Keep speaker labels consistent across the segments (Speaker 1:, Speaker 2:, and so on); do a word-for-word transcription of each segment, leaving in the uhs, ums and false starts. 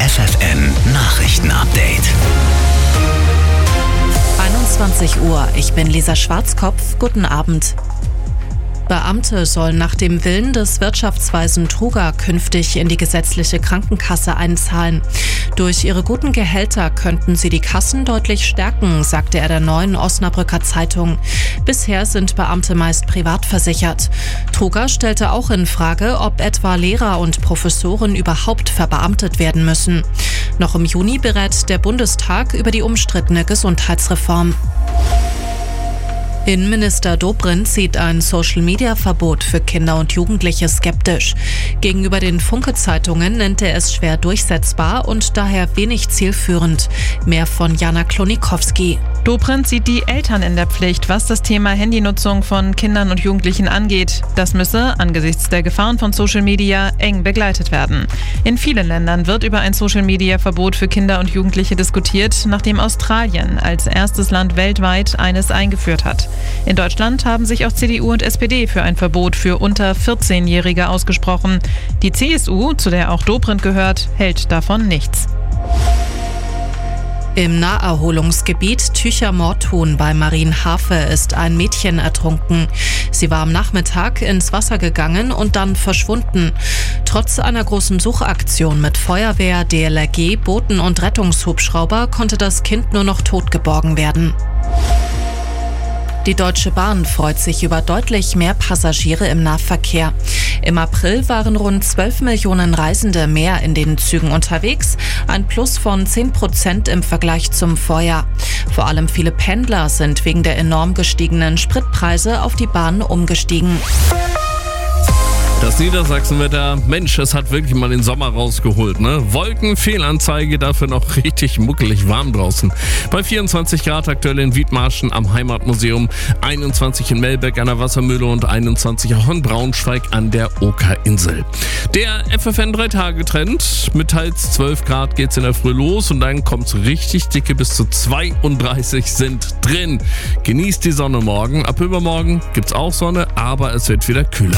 Speaker 1: F F N Nachrichten-Update.
Speaker 2: einundzwanzig Uhr, ich bin Lisa Schwarzkopf, guten Abend. Beamte sollen nach dem Willen des Wirtschaftsweisen Truger künftig in die gesetzliche Krankenkasse einzahlen. Durch ihre guten Gehälter könnten sie die Kassen deutlich stärken, sagte er der Neuen Osnabrücker Zeitung. Bisher sind Beamte meist privat versichert. Truger stellte auch in Frage, ob etwa Lehrer und Professoren überhaupt verbeamtet werden müssen. Noch im Juni berät der Bundestag über die umstrittene Gesundheitsreform. Innenminister Dobrindt sieht ein Social-Media-Verbot für Kinder und Jugendliche skeptisch. Gegenüber den Funke-Zeitungen nennt er es schwer durchsetzbar und daher wenig zielführend. Mehr von Jana Klonikowski.
Speaker 3: Dobrindt sieht die Eltern in der Pflicht, was das Thema Handynutzung von Kindern und Jugendlichen angeht. Das müsse angesichts der Gefahren von Social Media eng begleitet werden. In vielen Ländern wird über ein Social-Media-Verbot für Kinder und Jugendliche diskutiert, nachdem Australien als erstes Land weltweit eines eingeführt hat. In Deutschland haben sich auch C D U und S P D für ein Verbot für unter vierzehnjährige ausgesprochen. Die C S U, zu der auch Dobrindt gehört, hält davon nichts.
Speaker 2: Im Naherholungsgebiet Tücher-Mortun bei Marienhafe ist ein Mädchen ertrunken. Sie war am Nachmittag ins Wasser gegangen und dann verschwunden. Trotz einer großen Suchaktion mit Feuerwehr, D L R G, Booten und Rettungshubschrauber konnte das Kind nur noch tot geborgen werden. Die Deutsche Bahn freut sich über deutlich mehr Passagiere im Nahverkehr. Im April waren rund zwölf Millionen Reisende mehr in den Zügen unterwegs, ein Plus von zehn Prozent im Vergleich zum Vorjahr. Vor allem viele Pendler sind wegen der enorm gestiegenen Spritpreise auf die Bahn umgestiegen.
Speaker 4: Das Niedersachsenwetter, Mensch, es hat wirklich mal den Sommer rausgeholt, ne? Wolkenfehlanzeige, dafür noch richtig muckelig warm draußen. Bei vierundzwanzig Grad aktuell in Wiedmarschen am Heimatmuseum, einundzwanzig in Melbeck an der Wassermühle und einundzwanzig auch in Braunschweig an der Okerinsel. Der F F N drei Tage Trend, mit teils zwölf Grad geht's in der Früh los und dann kommt's richtig dicke, bis zu zweiunddreißig sind drin. Genießt die Sonne morgen, ab übermorgen gibt's auch Sonne, aber es wird wieder kühler.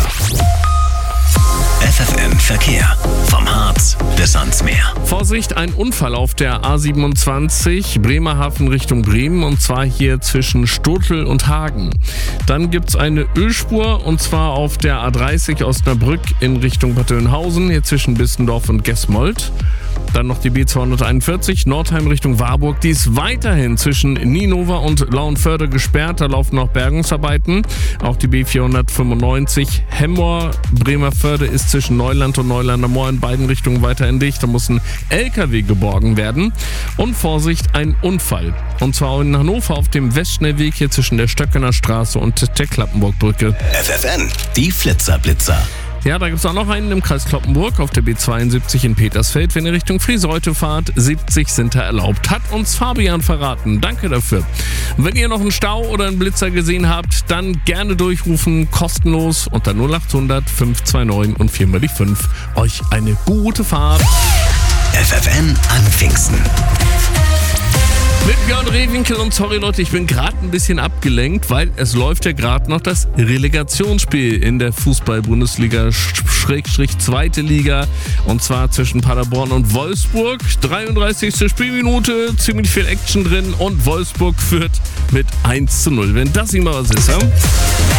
Speaker 1: F F N Verkehr. Vom Harz bis ans Meer.
Speaker 4: Vorsicht, ein Unfall auf der A siebenundzwanzig, Bremerhaven Richtung Bremen, und zwar hier zwischen Stotel und Hagen. Dann gibt es eine Ölspur, und zwar auf der A dreißig Osnabrück in Richtung Bad Oeynhausen, hier zwischen Bissendorf und Gesmold. Dann noch die B zweihunderteinundvierzig, Nordheim Richtung Warburg. Die ist weiterhin zwischen Nienhofer und Lauenförde gesperrt. Da laufen noch Bergungsarbeiten. Auch die B vierhundertfünfundneunzig, Hemmoor, Bremerförde ist zwischen Neuland und Neulander Moor in beiden Richtungen weiterhin dicht. Da muss ein L K W geborgen werden. Und Vorsicht, ein Unfall. Und zwar in Hannover auf dem Westschnellweg hier zwischen der Stöckener Straße und der Klappenburgbrücke.
Speaker 1: F F N, die Flitzerblitzer.
Speaker 4: Ja, da gibt es auch noch einen im Kreis Kloppenburg auf der B zweiundsiebzig in Petersfeld. Wenn ihr Richtung Friseute fahrt, siebzig sind da erlaubt. Hat uns Fabian verraten. Danke dafür. Und wenn ihr noch einen Stau oder einen Blitzer gesehen habt, dann gerne durchrufen, kostenlos unter null achthundert fünf zwei neun und vier mal die fünf. Euch eine gute Fahrt.
Speaker 1: F F N an Pfingsten.
Speaker 4: Mit Björn Rehwinkel, und sorry Leute, ich bin gerade ein bisschen abgelenkt, weil es läuft ja gerade noch das Relegationsspiel in der Fußball-Bundesliga Schrägstrich zweite Liga, und zwar zwischen Paderborn und Wolfsburg. dreiunddreißigste Spielminute, ziemlich viel Action drin und Wolfsburg führt mit eins zu null. Wenn das nicht mal was ist, ja?